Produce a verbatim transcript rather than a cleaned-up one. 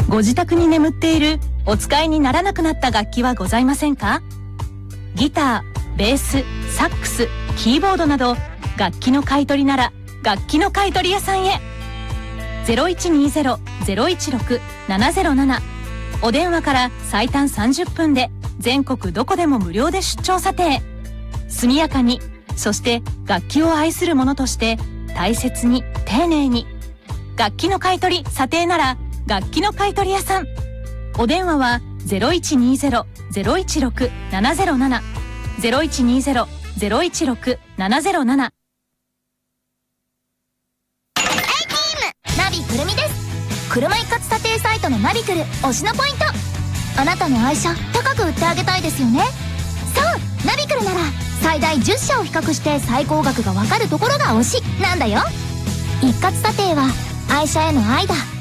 ご自宅に眠っているお使いにならなくなった楽器はございませんか？ギター、ベース、サックス、キーボードなど楽器の買い取りなら楽器の買い取り屋さんへ。 ゼロいちにゼロ ゼロいちろく ななゼロなな お電話から最短さんじゅっぷんで全国どこでも無料で出張査定。速やかに、そして楽器を愛する者として大切に丁寧に。楽器の買い取り査定なら楽器の買い取り屋さん。お電話は ゼロいちにゼロ ゼロいちろく ななゼロなな ゼロいちにゼロ ゼロいちろく ななゼロなな。 ナビくるみです。車一括査定サイトのナビくる推しのポイント。あなたの愛車高く売ってあげたいですよね。そう、ナビくるなら最大じゅっしゃを比較して最高額がわかるところが推しなんだよ。一括査定は愛車への愛だ。